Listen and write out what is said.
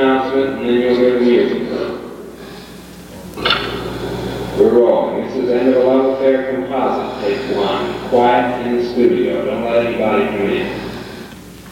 announcement, and then you'll hear the music. We're rolling. This is End of a Love Affair composite, take one. Quiet in the studio. Don't let anybody come in.